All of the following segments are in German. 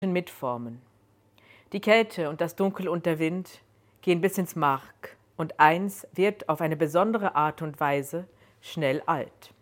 mitformen. Die Kälte und das Dunkel und der Wind gehen bis ins Mark und eins wird auf eine besondere Art und Weise schnell alt.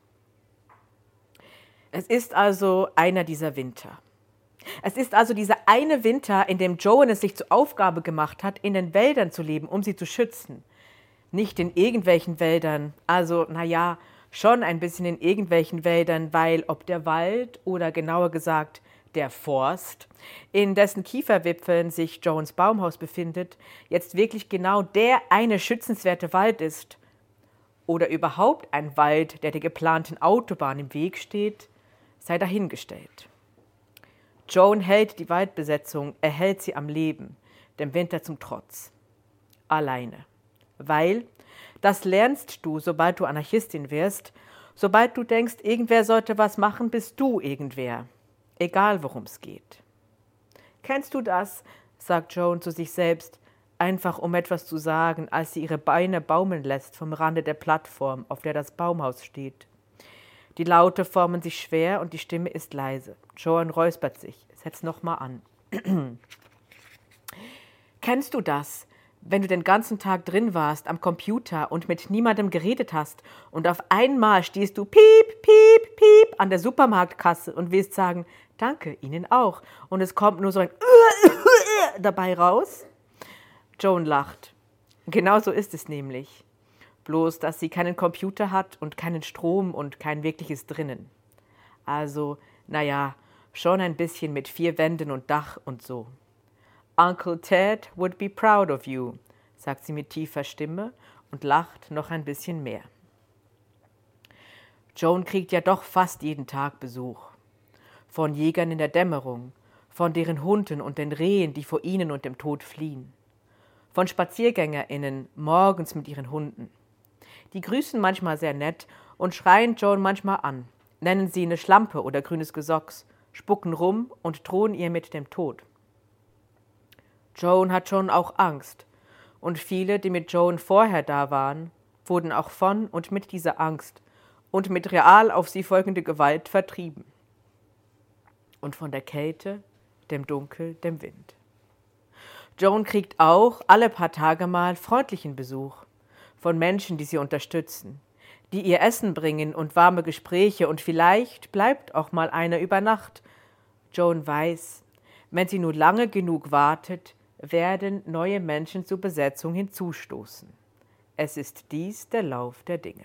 Es ist also einer dieser Winter. Es ist also dieser eine Winter, in dem Joan es sich zur Aufgabe gemacht hat, in den Wäldern zu leben, um sie zu schützen. Nicht in irgendwelchen Wäldern, also schon ein bisschen in irgendwelchen Wäldern, weil ob der Wald oder genauer gesagt der Forst, in dessen Kieferwipfeln sich Joans Baumhaus befindet, jetzt wirklich genau der eine schützenswerte Wald ist oder überhaupt ein Wald, der geplanten Autobahn im Weg steht, sei dahingestellt. Joan hält die Waldbesetzung, erhält sie am Leben, dem Winter zum Trotz. Alleine. Weil, das lernst du, sobald du Anarchistin wirst, sobald du denkst, irgendwer sollte was machen, bist du irgendwer. Egal, worum es geht. Kennst du das, sagt Joan zu sich selbst, einfach um etwas zu sagen, als sie ihre Beine baumeln lässt vom Rande der Plattform, auf der das Baumhaus steht. Die Laute formen sich schwer und die Stimme ist leise. Joan räuspert sich, setzt nochmal an. Kennst du das, wenn du den ganzen Tag drin warst am Computer und mit niemandem geredet hast und auf einmal stehst du piep, piep, piep an der Supermarktkasse und willst sagen, danke, Ihnen auch. Und es kommt nur so ein dabei raus? Joan lacht. Genau so ist es nämlich. Bloß, dass sie keinen Computer hat und keinen Strom und kein wirkliches Drinnen. Also, schon ein bisschen mit 4 Wänden und Dach und so. Uncle Ted would be proud of you, sagt sie mit tiefer Stimme und lacht noch ein bisschen mehr. Joan kriegt ja doch fast jeden Tag Besuch. Von Jägern in der Dämmerung, von deren Hunden und den Rehen, die vor ihnen und dem Tod fliehen. Von SpaziergängerInnen morgens mit ihren Hunden. Die grüßen manchmal sehr nett und schreien Joan manchmal an, nennen sie eine Schlampe oder grünes Gesocks, spucken rum und drohen ihr mit dem Tod. Joan hat schon auch Angst und viele, die mit Joan vorher da waren, wurden auch von und mit dieser Angst und mit real auf sie folgende Gewalt vertrieben. Und von der Kälte, dem Dunkel, dem Wind. Joan kriegt auch alle paar Tage mal freundlichen Besuch von Menschen, die sie unterstützen, die ihr Essen bringen und warme Gespräche und vielleicht bleibt auch mal einer über Nacht. Joan weiß, wenn sie nur lange genug wartet, werden neue Menschen zur Besetzung hinzustoßen. Es ist dies der Lauf der Dinge.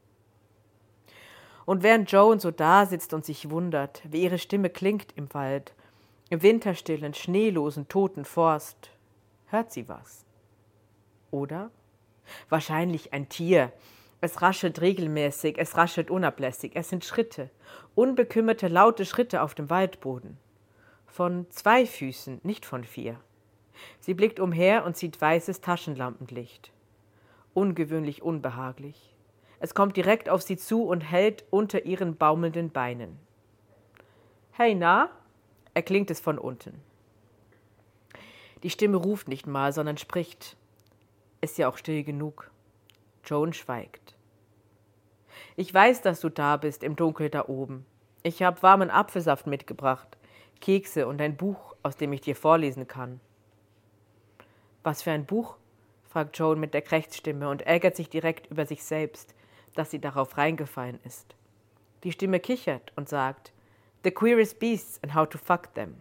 Und während Joan so da sitzt und sich wundert, wie ihre Stimme klingt im Wald, im winterstillen, schneelosen, toten Forst, hört sie was. Oder? Wahrscheinlich ein Tier. Es raschelt regelmäßig, es raschelt unablässig. Es sind Schritte, unbekümmerte, laute Schritte auf dem Waldboden. Von 2 Füßen, nicht von 4. Sie blickt umher und sieht weißes Taschenlampenlicht. Ungewöhnlich unbehaglich. Es kommt direkt auf sie zu und hält unter ihren baumelnden Beinen. »Hey, na?« erklingt es von unten. Die Stimme ruft nicht mal, sondern spricht. Ist ja auch still genug. Joan schweigt. »Ich weiß, dass du da bist, im Dunkel da oben. Ich habe warmen Apfelsaft mitgebracht, Kekse und ein Buch, aus dem ich dir vorlesen kann.« »Was für ein Buch?« fragt Joan mit der Krächzstimme und ärgert sich direkt über sich selbst, dass sie darauf reingefallen ist. Die Stimme kichert und sagt, »The Queerest Beasts and How to Fuck Them.«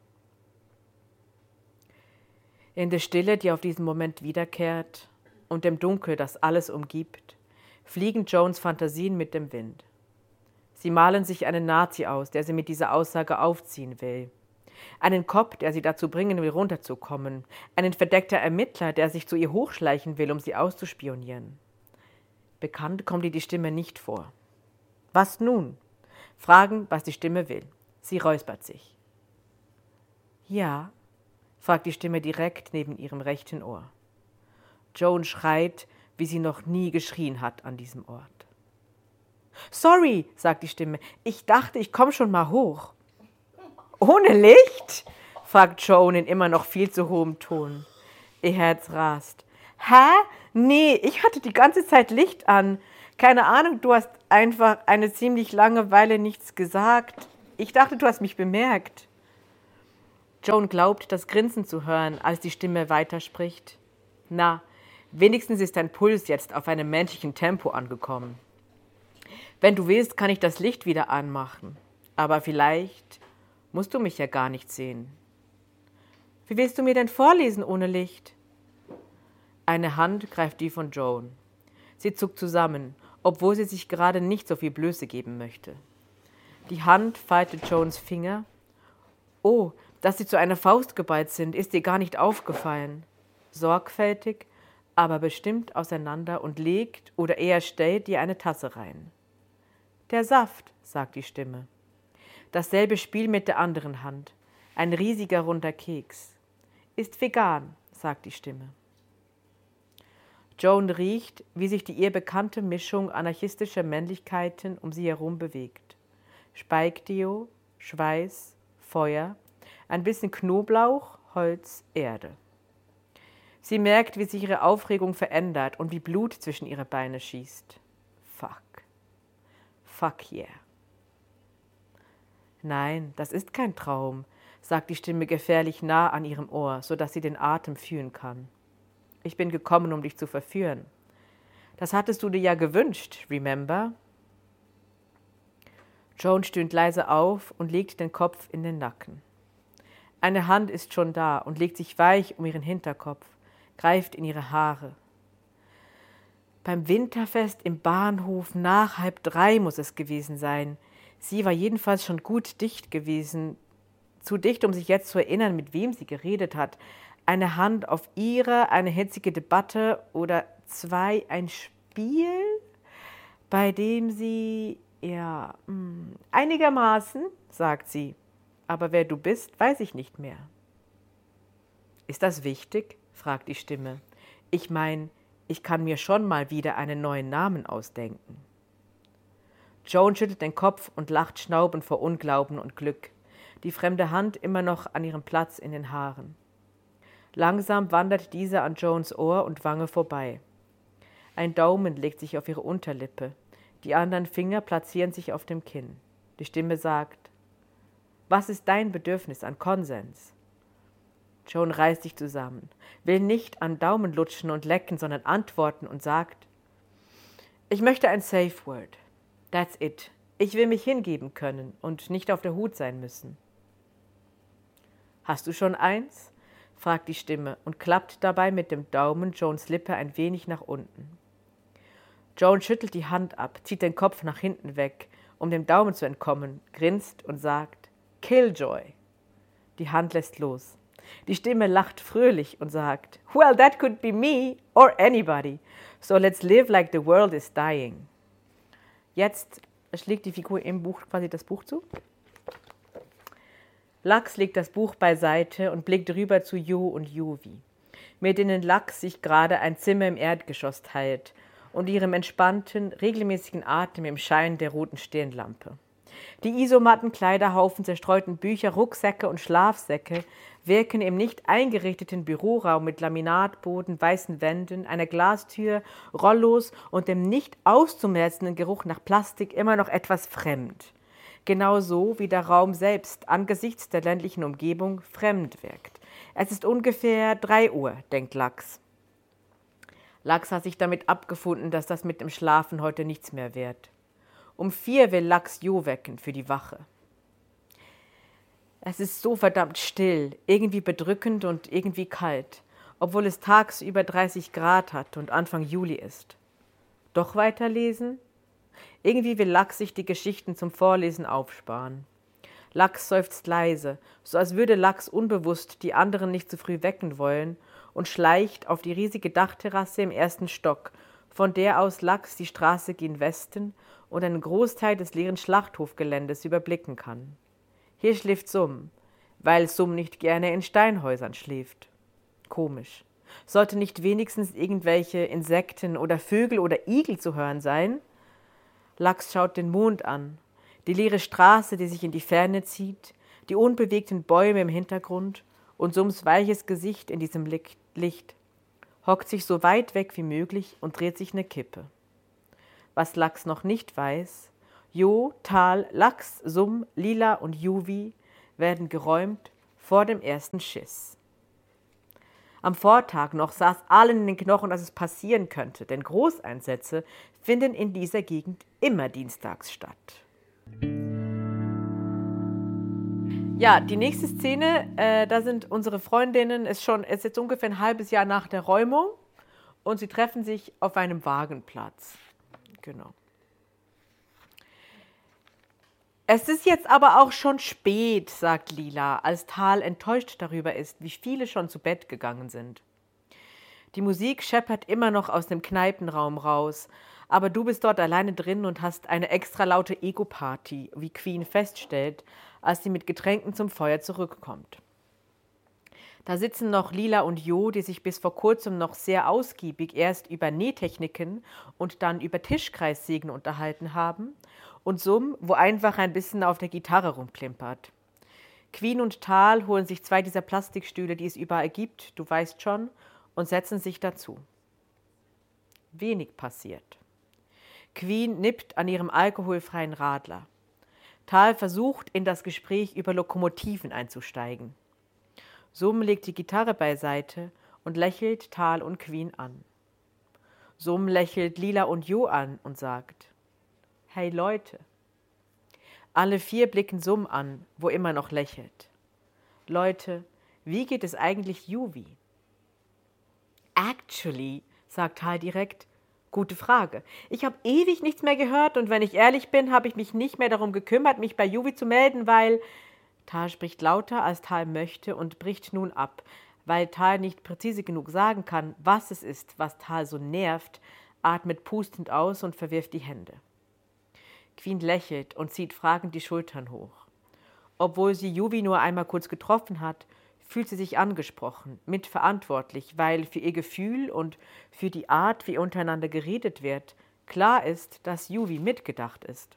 In der Stille, die auf diesen Moment wiederkehrt, und dem Dunkel, das alles umgibt, fliegen Joans Fantasien mit dem Wind. Sie malen sich einen Nazi aus, der sie mit dieser Aussage aufziehen will. Einen Cop, der sie dazu bringen will, runterzukommen. Einen verdeckter Ermittler, der sich zu ihr hochschleichen will, um sie auszuspionieren. Bekannt kommt ihr die Stimme nicht vor. Was nun? Fragen, was die Stimme will. Sie räuspert sich. Ja, fragt die Stimme direkt neben ihrem rechten Ohr. Joan schreit, wie sie noch nie geschrien hat an diesem Ort. »Sorry«, sagt die Stimme, »ich dachte, ich komme schon mal hoch.« »Ohne Licht?« fragt Joan in immer noch viel zu hohem Ton. Ihr Herz rast. »Hä? Nee, ich hatte die ganze Zeit Licht an. Keine Ahnung, du hast einfach eine ziemlich lange Weile nichts gesagt. Ich dachte, du hast mich bemerkt.« Joan glaubt, das Grinsen zu hören, als die Stimme weiterspricht. Na, wenigstens ist dein Puls jetzt auf einem menschlichen Tempo angekommen. Wenn du willst, kann ich das Licht wieder anmachen. Aber vielleicht musst du mich ja gar nicht sehen. Wie willst du mir denn vorlesen ohne Licht? Eine Hand greift die von Joan. Sie zuckt zusammen, obwohl sie sich gerade nicht so viel Blöße geben möchte. Die Hand faltet Joans Finger. Oh, dass sie zu einer Faust geballt sind, ist dir gar nicht aufgefallen. Sorgfältig, aber bestimmt auseinander und legt oder eher stellt ihr eine Tasse rein. Der Saft, sagt die Stimme. Dasselbe Spiel mit der anderen Hand. Ein riesiger runder Keks. Ist vegan, sagt die Stimme. Joan riecht, wie sich die ihr bekannte Mischung anarchistischer Männlichkeiten um sie herum bewegt. Speikdeo, Schweiß, Feuer, ein bisschen Knoblauch, Holz, Erde. Sie merkt, wie sich ihre Aufregung verändert und wie Blut zwischen ihre Beine schießt. Fuck. Fuck yeah. Nein, das ist kein Traum, sagt die Stimme gefährlich nah an ihrem Ohr, sodass sie den Atem fühlen kann. Ich bin gekommen, um dich zu verführen. Das hattest du dir ja gewünscht, remember? Joan stöhnt leise auf und legt den Kopf in den Nacken. Eine Hand ist schon da und legt sich weich um ihren Hinterkopf, greift in ihre Haare. Beim Winterfest im Bahnhof nach 2:30 muss es gewesen sein. Sie war jedenfalls schon gut dicht gewesen, zu dicht, um sich jetzt zu erinnern, mit wem sie geredet hat. Eine Hand auf ihre, eine hitzige Debatte oder zwei, ein Spiel, bei dem sie, ja, einigermaßen, sagt sie. Aber wer du bist, weiß ich nicht mehr. Ist das wichtig? Fragt die Stimme. Ich meine, ich kann mir schon mal wieder einen neuen Namen ausdenken. Joan schüttelt den Kopf und lacht schnaubend vor Unglauben und Glück, die fremde Hand immer noch an ihrem Platz in den Haaren. Langsam wandert diese an Joans Ohr und Wange vorbei. Ein Daumen legt sich auf ihre Unterlippe, die anderen Finger platzieren sich auf dem Kinn. Die Stimme sagt: Was ist dein Bedürfnis an Konsens? Joan reißt sich zusammen, will nicht an Daumen lutschen und lecken, sondern antworten und sagt: Ich möchte ein Safe Word. That's it. Ich will mich hingeben können und nicht auf der Hut sein müssen. Hast du schon eins? Fragt die Stimme und klappt dabei mit dem Daumen Joans Lippe ein wenig nach unten. Joan schüttelt die Hand ab, zieht den Kopf nach hinten weg, um dem Daumen zu entkommen, grinst und sagt: Killjoy. Die Hand lässt los. Die Stimme lacht fröhlich und sagt: Well, that could be me or anybody. So let's live like the world is dying. Jetzt schlägt die Figur im Buch quasi das Buch zu. Lux legt das Buch beiseite und blickt rüber zu Jo und Jovi, mit denen Lux sich gerade ein Zimmer im Erdgeschoss teilt und ihrem entspannten, regelmäßigen Atem im Schein der roten Stirnlampe. Die isomatten Kleiderhaufen, zerstreuten Bücher, Rucksäcke und Schlafsäcke wirken im nicht eingerichteten Büroraum mit Laminatboden, weißen Wänden, einer Glastür, Rollos und dem nicht auszumerzenden Geruch nach Plastik immer noch etwas fremd. Genauso wie der Raum selbst angesichts der ländlichen Umgebung fremd wirkt. Es ist ungefähr 3 Uhr, denkt Lux. Lux hat sich damit abgefunden, dass das mit dem Schlafen heute nichts mehr wird. Um 4 will Lux Jo wecken für die Wache. Es ist so verdammt still, irgendwie bedrückend und irgendwie kalt, obwohl es tagsüber 30 Grad hat und Anfang Juli ist. Doch weiterlesen? Irgendwie will Lux sich die Geschichten zum Vorlesen aufsparen. Lux seufzt leise, so als würde Lux unbewusst die anderen nicht zu früh wecken wollen, und schleicht auf die riesige Dachterrasse im 1. Stock, von der aus Lux die Straße gen Westen und einen Großteil des leeren Schlachthofgeländes überblicken kann. Hier schläft Sum, weil Sum nicht gerne in Steinhäusern schläft. Komisch. Sollte nicht wenigstens irgendwelche Insekten oder Vögel oder Igel zu hören sein? Lux schaut den Mond an, die leere Straße, die sich in die Ferne zieht, die unbewegten Bäume im Hintergrund und Sums weiches Gesicht in diesem Licht, hockt sich so weit weg wie möglich und dreht sich eine Kippe. Was Lux noch nicht weiß: Jo, Tal, Lux, Sum, Lila und Juvi werden geräumt, vor dem ersten Schiss. Am Vortag noch saß allen in den Knochen, dass es passieren könnte, denn Großeinsätze finden in dieser Gegend immer dienstags statt. Ja, die nächste Szene, da sind unsere Freundinnen, es ist jetzt ungefähr ein halbes Jahr nach der Räumung und sie treffen sich auf einem Wagenplatz. Genau. Es ist jetzt aber auch schon spät, sagt Lila, als Tal enttäuscht darüber ist, wie viele schon zu Bett gegangen sind. Die Musik scheppert immer noch aus dem Kneipenraum raus, aber du bist dort alleine drin und hast eine extra laute Ego-Party, wie Queen feststellt, als sie mit Getränken zum Feuer zurückkommt. Da sitzen noch Lila und Jo, die sich bis vor kurzem noch sehr ausgiebig erst über Nähtechniken und dann über Tischkreissägen unterhalten haben, und Sum, wo einfach ein bisschen auf der Gitarre rumklimpert. Queen und Tal holen sich 2 dieser Plastikstühle, die es überall gibt, du weißt schon, und setzen sich dazu. Wenig passiert. Queen nippt an ihrem alkoholfreien Radler. Tal versucht, in das Gespräch über Lokomotiven einzusteigen. Sum legt die Gitarre beiseite und lächelt Tal und Queen an. Sum lächelt Lila und Jo an und sagt: Hey Leute. Alle 4 blicken Sum an, wo immer noch lächelt. Leute, wie geht es eigentlich Juvi? Actually, sagt Tal direkt, gute Frage. Ich habe ewig nichts mehr gehört und wenn ich ehrlich bin, habe ich mich nicht mehr darum gekümmert, mich bei Juvi zu melden, weil... Tal spricht lauter, als Tal möchte und bricht nun ab, weil Tal nicht präzise genug sagen kann, was es ist, was Tal so nervt, atmet pustend aus und verwirft die Hände. Queen lächelt und zieht fragend die Schultern hoch. Obwohl sie Juvi nur einmal kurz getroffen hat, fühlt sie sich angesprochen, mitverantwortlich, weil für ihr Gefühl und für die Art, wie untereinander geredet wird, klar ist, dass Juvi mitgedacht ist.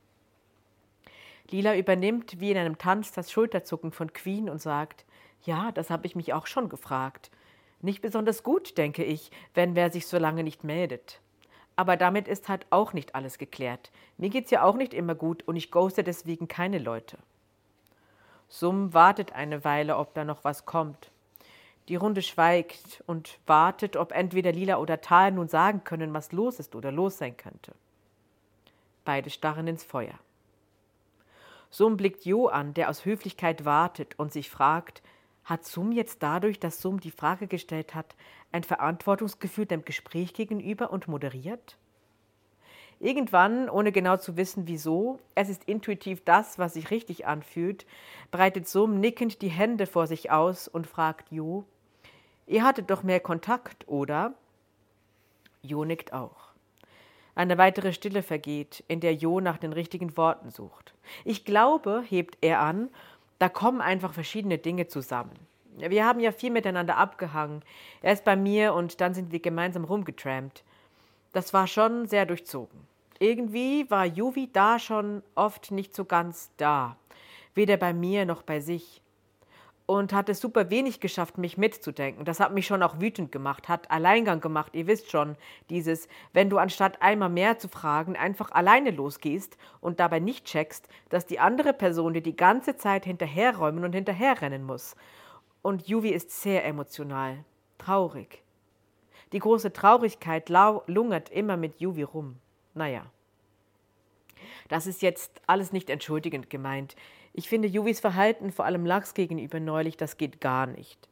Lila übernimmt wie in einem Tanz das Schulterzucken von Queen und sagt: Ja, das habe ich mich auch schon gefragt. Nicht besonders gut, denke ich, wenn wer sich so lange nicht meldet. Aber damit ist halt auch nicht alles geklärt. Mir geht's ja auch nicht immer gut und ich ghoste deswegen keine Leute. Sum wartet eine Weile, ob da noch was kommt. Die Runde schweigt und wartet, ob entweder Lila oder Tal nun sagen können, was los ist oder los sein könnte. Beide starren ins Feuer. Sum blickt Jo an, der aus Höflichkeit wartet und sich fragt, hat Sum jetzt dadurch, dass Sum die Frage gestellt hat, ein Verantwortungsgefühl dem Gespräch gegenüber und moderiert? Irgendwann, ohne genau zu wissen wieso, es ist intuitiv das, was sich richtig anfühlt, breitet Sum nickend die Hände vor sich aus und fragt Jo: Ihr hattet doch mehr Kontakt, oder? Jo nickt auch. Eine weitere Stille vergeht, in der Jo nach den richtigen Worten sucht. Ich glaube, hebt er an, da kommen einfach verschiedene Dinge zusammen. Wir haben ja viel miteinander abgehangen. Er ist bei mir und dann sind wir gemeinsam rumgetrampt. Das war schon sehr durchzogen. Irgendwie war Juvi da schon oft nicht so ganz da. Weder bei mir noch bei sich. Und hat es super wenig geschafft, mich mitzudenken. Das hat mich schon auch wütend gemacht, hat Alleingang gemacht. Ihr wisst schon, dieses, wenn du anstatt einmal mehr zu fragen, einfach alleine losgehst und dabei nicht checkst, dass die andere Person dir die ganze Zeit hinterherräumen und hinterherrennen muss. Und Juvi ist sehr emotional, traurig. Die große Traurigkeit lungert immer mit Juvi rum. Naja, das ist jetzt alles nicht entschuldigend gemeint. Ich finde Juvis Verhalten, vor allem Lachs gegenüber neulich, das geht gar nicht.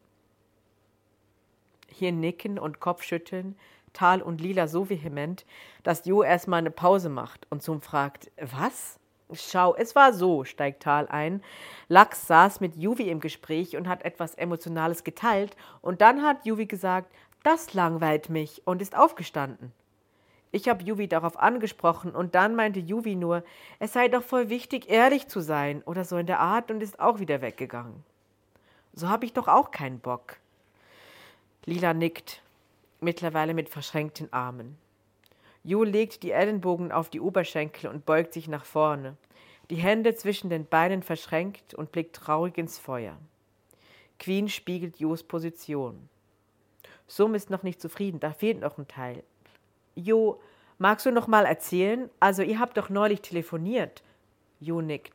Hier nicken und Kopfschütteln, Tal und Lila so vehement, dass Jo erstmal eine Pause macht und Sum fragt, was? Schau, es war so, steigt Tal ein. Lachs saß mit Juvi im Gespräch und hat etwas Emotionales geteilt und dann hat Juvi gesagt, das langweilt mich und ist aufgestanden. Ich habe Juvi darauf angesprochen und dann meinte Juvi nur, es sei doch voll wichtig, ehrlich zu sein oder so in der Art und ist auch wieder weggegangen. So habe ich doch auch keinen Bock. Lila nickt, mittlerweile mit verschränkten Armen. Jo legt die Ellenbogen auf die Oberschenkel und beugt sich nach vorne, die Hände zwischen den Beinen verschränkt und blickt traurig ins Feuer. Queen spiegelt Jos Position. Sum ist noch nicht zufrieden, da fehlt noch ein Teil. Jo, magst du noch mal erzählen? Also, ihr habt doch neulich telefoniert. Jo nickt.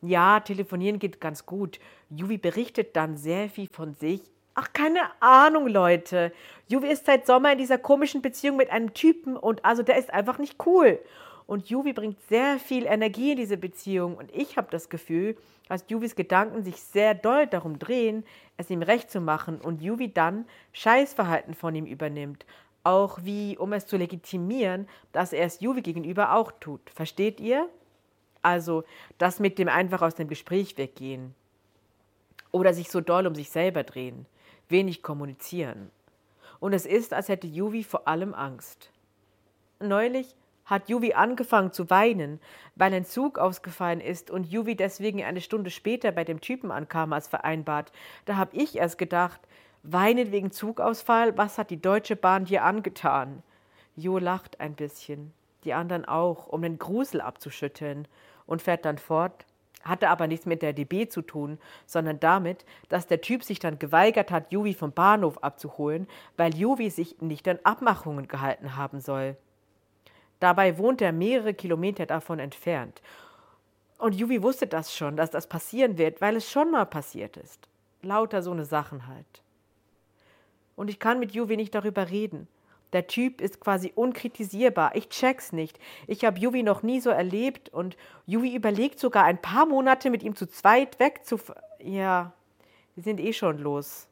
Ja, telefonieren geht ganz gut. Juvi berichtet dann sehr viel von sich. Ach, keine Ahnung, Leute. Juvi ist seit Sommer in dieser komischen Beziehung mit einem Typen und also der ist einfach nicht cool. Und Juvi bringt sehr viel Energie in diese Beziehung und ich habe das Gefühl, dass Juvis Gedanken sich sehr doll darum drehen, es ihm recht zu machen und Juvi dann Scheißverhalten von ihm übernimmt. Auch wie, um es zu legitimieren, dass er es Juvi gegenüber auch tut. Versteht ihr? Also das mit dem einfach aus dem Gespräch weggehen. Oder sich so doll um sich selber drehen. Wenig kommunizieren. Und es ist, als hätte Juvi vor allem Angst. Neulich hat Juvi angefangen zu weinen, weil ein Zug ausgefallen ist und Juvi deswegen eine Stunde später bei dem Typen ankam als vereinbart. Da habe ich erst gedacht, weinen wegen Zugausfall, was hat die Deutsche Bahn dir angetan? Jo lacht ein bisschen, die anderen auch, um den Grusel abzuschütteln und fährt dann fort. Hatte aber nichts mit der DB zu tun, sondern damit, dass der Typ sich dann geweigert hat, Juvi vom Bahnhof abzuholen, weil Juvi sich nicht an Abmachungen gehalten haben soll. Dabei wohnt er mehrere Kilometer davon entfernt. Und Juvi wusste das schon, dass das passieren wird, weil es schon mal passiert ist. Lauter so eine Sachen halt. Und ich kann mit Juvi nicht darüber reden. Der Typ ist quasi unkritisierbar. Ich check's nicht. Ich habe Juvi noch nie so erlebt und Juvi überlegt sogar ein paar Monate mit ihm zu zweit wegzufahren. Ja, wir sind eh schon los.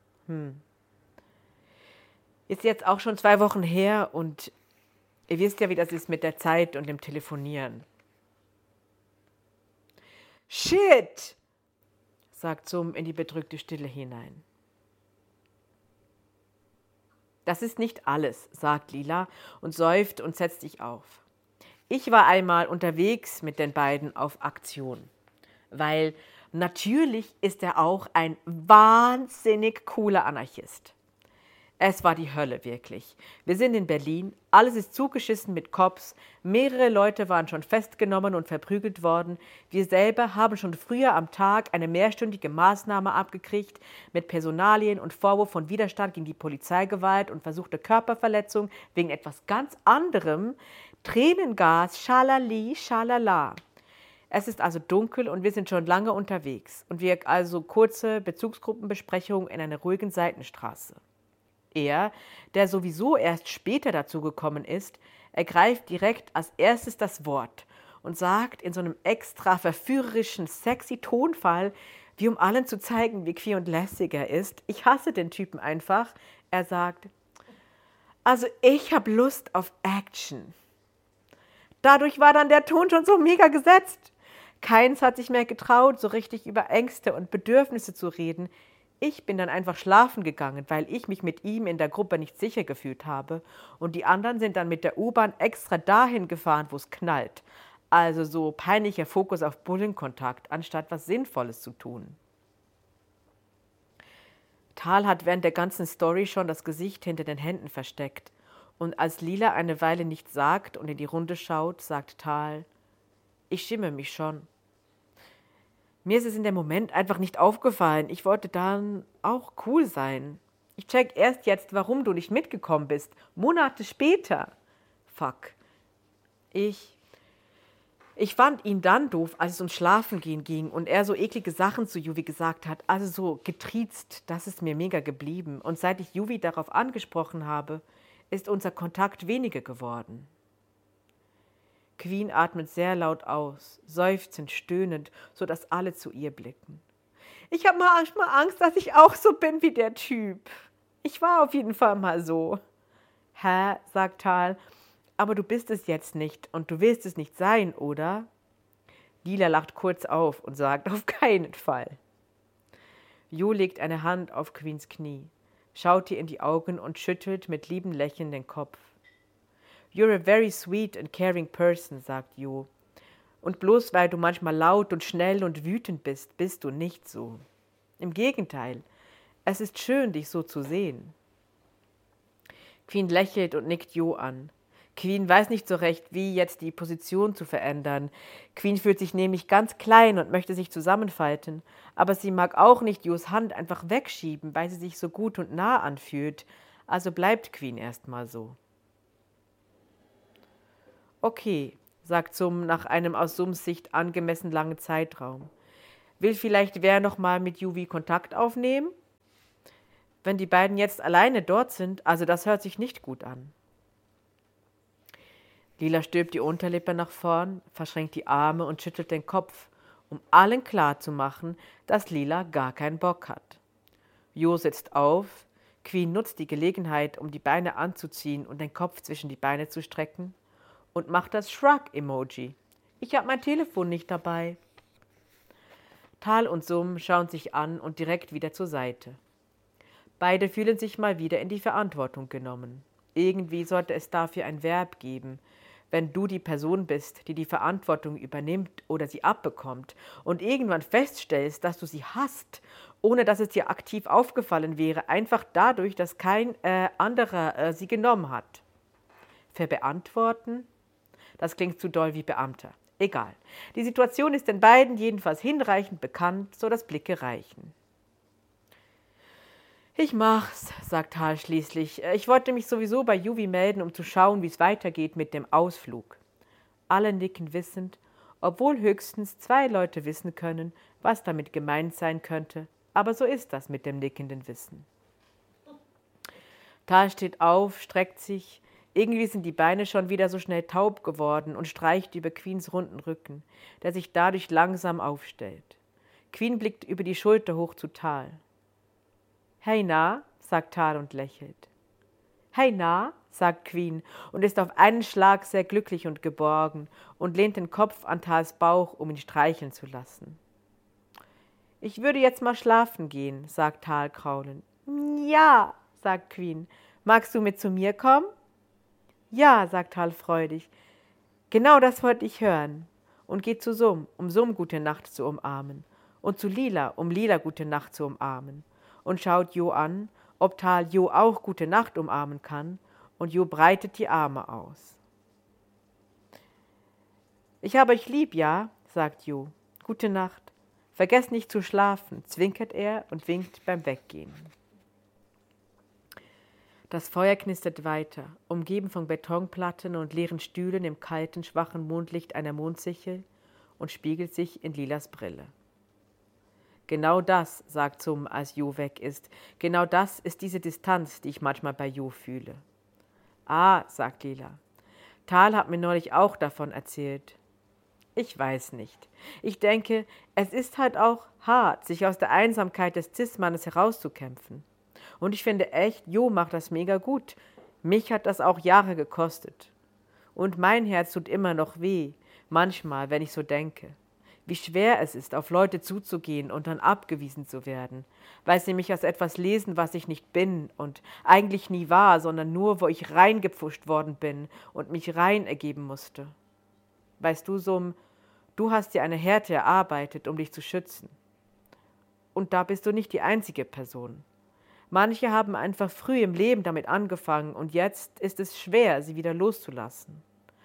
Ist jetzt auch schon 2 Wochen her und ihr wisst ja, wie das ist mit der Zeit und dem Telefonieren. Shit, sagt Sum in die bedrückte Stille hinein. Das ist nicht alles, sagt Lila und seufzt und setzt sich auf. Ich war einmal unterwegs mit den beiden auf Aktion, weil natürlich ist er auch ein wahnsinnig cooler Anarchist. Es war die Hölle, wirklich. Wir sind in Berlin, alles ist zugeschissen mit Cops, mehrere Leute waren schon festgenommen und verprügelt worden. Wir selber haben schon früher am Tag eine mehrstündige Maßnahme abgekriegt mit Personalien und Vorwurf von Widerstand gegen die Polizeigewalt und versuchte Körperverletzung wegen etwas ganz anderem. Tränengas, schalali, schalala. Es ist also dunkel und wir sind schon lange unterwegs und wir also kurze Bezugsgruppenbesprechungen in einer ruhigen Seitenstraße. Er, der sowieso erst später dazu gekommen ist, ergreift direkt als erstes das Wort und sagt in so einem extra verführerischen, sexy Tonfall, wie um allen zu zeigen, wie queer und lässig er ist. Ich hasse den Typen einfach. Er sagt, also ich habe Lust auf Action. Dadurch war dann der Ton schon so mega gesetzt. Keins hat sich mehr getraut, so richtig über Ängste und Bedürfnisse zu reden. Ich bin dann einfach schlafen gegangen, weil ich mich mit ihm in der Gruppe nicht sicher gefühlt habe. Und die anderen sind dann mit der U-Bahn extra dahin gefahren, wo es knallt. Also so peinlicher Fokus auf Bullenkontakt, anstatt was Sinnvolles zu tun. Tal hat während der ganzen Story schon das Gesicht hinter den Händen versteckt. Und als Lila eine Weile nichts sagt und in die Runde schaut, sagt Tal, ich schäme mich schon. Mir ist es in dem Moment einfach nicht aufgefallen. Ich wollte dann auch cool sein. Ich check erst jetzt, warum du nicht mitgekommen bist. Monate später. Fuck. Ich fand ihn dann doof, als es ums Schlafengehen ging und er so eklige Sachen zu Juvi gesagt hat. Also so getriezt, das ist mir mega geblieben. Und seit ich Juvi darauf angesprochen habe, ist unser Kontakt weniger geworden. Queen atmet sehr laut aus, seufzend, stöhnend, sodass alle zu ihr blicken. Ich habe manchmal Angst, dass ich auch so bin wie der Typ. Ich war auf jeden Fall mal so. Hä, sagt Tal, aber du bist es jetzt nicht und du willst es nicht sein, oder? Lila lacht kurz auf und sagt, auf keinen Fall. Jo legt eine Hand auf Queens Knie, schaut ihr in die Augen und schüttelt mit liebem Lächeln den Kopf. You're a very sweet and caring person, sagt Jo. Und bloß weil du manchmal laut und schnell und wütend bist, bist du nicht so. Im Gegenteil, es ist schön, dich so zu sehen. Queen lächelt und nickt Jo an. Queen weiß nicht so recht, wie jetzt die Position zu verändern. Queen fühlt sich nämlich ganz klein und möchte sich zusammenfalten. Aber sie mag auch nicht Jos Hand einfach wegschieben, weil sie sich so gut und nah anfühlt. Also bleibt Queen erstmal so. Okay, sagt Sum nach einem aus Sums Sicht angemessen langen Zeitraum. Will vielleicht wer noch mal mit Juvi Kontakt aufnehmen? Wenn die beiden jetzt alleine dort sind, also das hört sich nicht gut an. Lila stülpt die Unterlippe nach vorn, verschränkt die Arme und schüttelt den Kopf, um allen klarzumachen, dass Lila gar keinen Bock hat. Jo sitzt auf, Queen nutzt die Gelegenheit, um die Beine anzuziehen und den Kopf zwischen die Beine zu strecken und macht das Shrug-Emoji. Ich habe mein Telefon nicht dabei. Tal und Sum schauen sich an und direkt wieder zur Seite. Beide fühlen sich mal wieder in die Verantwortung genommen. Irgendwie sollte es dafür ein Verb geben, wenn du die Person bist, die die Verantwortung übernimmt oder sie abbekommt und irgendwann feststellst, dass du sie hast, ohne dass es dir aktiv aufgefallen wäre, einfach dadurch, dass kein anderer sie genommen hat. Verbeantworten? Das klingt zu doll wie Beamter. Egal. Die Situation ist den beiden jedenfalls hinreichend bekannt, so dass Blicke reichen. Ich mach's, sagt Tal schließlich. Ich wollte mich sowieso bei Juvi melden, um zu schauen, wie es weitergeht mit dem Ausflug. Alle nicken wissend, obwohl höchstens 2 Leute wissen können, was damit gemeint sein könnte. Aber so ist das mit dem nickenden Wissen. Tal steht auf, streckt sich. Irgendwie sind die Beine schon wieder so schnell taub geworden und streicht über Queens runden Rücken, der sich dadurch langsam aufstellt. Queen blickt über die Schulter hoch zu Tal. Hey na, sagt Tal und lächelt. Hey na, sagt Queen und ist auf einen Schlag sehr glücklich und geborgen und lehnt den Kopf an Tals Bauch, um ihn streicheln zu lassen. Ich würde jetzt mal schlafen gehen, sagt Tal kraulend. Ja, sagt Queen. Magst du mit zu mir kommen? Ja, sagt Tal freudig. Genau das wollte ich hören. Und geht zu Sum, um Sum gute Nacht zu umarmen. Und zu Lila, um Lila gute Nacht zu umarmen. Und schaut Jo an, ob Tal Jo auch gute Nacht umarmen kann, und Jo breitet die Arme aus. Ich habe euch lieb, ja, sagt Jo. Gute Nacht. Vergesst nicht zu schlafen, zwinkert er und winkt beim Weggehen. Das Feuer knistert weiter, umgeben von Betonplatten und leeren Stühlen im kalten, schwachen Mondlicht einer Mondsichel und spiegelt sich in Lilas Brille. Genau das, sagt Sum, als Jo weg ist. Genau das ist diese Distanz, die ich manchmal bei Jo fühle. Ah, sagt Lila. Tal hat mir neulich auch davon erzählt. Ich weiß nicht. Ich denke, es ist halt auch hart, sich aus der Einsamkeit des Cis-Mannes herauszukämpfen. Und ich finde echt, Jo macht das mega gut. Mich hat das auch Jahre gekostet. Und mein Herz tut immer noch weh, manchmal, wenn ich so denke. Wie schwer es ist, auf Leute zuzugehen und dann abgewiesen zu werden, weil sie mich als etwas lesen, was ich nicht bin und eigentlich nie war, sondern nur, wo ich reingepfuscht worden bin und mich rein ergeben musste. Weißt du, Sum, du hast dir eine Härte erarbeitet, um dich zu schützen. Und da bist du nicht die einzige Person. Manche haben einfach früh im Leben damit angefangen und jetzt ist es schwer, sie wieder loszulassen.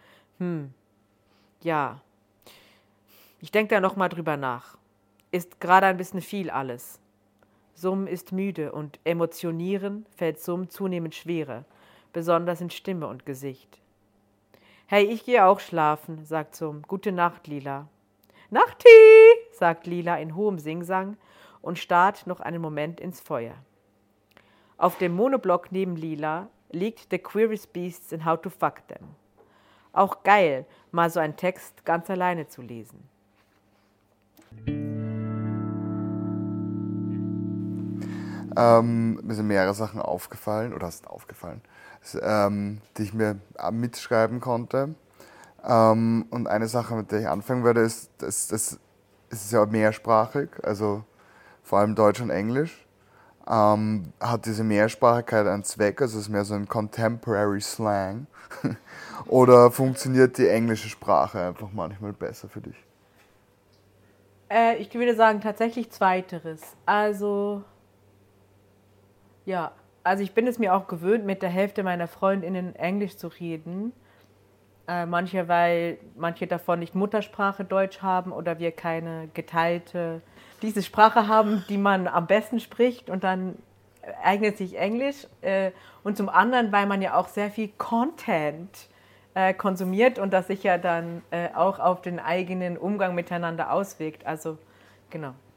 Ja. Ich denke da noch mal drüber nach. Ist gerade ein bisschen viel alles. Sum ist müde und emotionieren fällt Sum zunehmend schwerer, besonders in Stimme und Gesicht. Hey, ich gehe auch schlafen, sagt Sum. Gute Nacht, Lila. Nachti, sagt Lila in hohem Singsang und starrt noch einen Moment ins Feuer. Auf dem Monoblock neben Lila liegt The Queerest Beasts and How to Fuck Them. Auch geil, mal so einen Text ganz alleine zu lesen. Mir sind mehrere Sachen aufgefallen, die ich mir mitschreiben konnte. Und eine Sache, mit der ich anfangen würde, ist, es ist ja mehrsprachig, also vor allem Deutsch und Englisch. Hat diese Mehrsprachigkeit einen Zweck, also ist mehr so ein Contemporary Slang? Oder funktioniert die englische Sprache einfach manchmal besser für dich? Ich würde sagen, tatsächlich Zweiteres. Also ich bin es mir auch gewöhnt, mit der Hälfte meiner Freundinnen Englisch zu reden. Manche, weil manche davon nicht Muttersprache Deutsch haben oder wir keine geteilte, diese Sprache haben, die man am besten spricht und dann eignet sich Englisch. Und zum anderen, weil man ja auch sehr viel Content konsumiert und das sich ja dann auch auf den eigenen Umgang miteinander auswirkt. Also genau.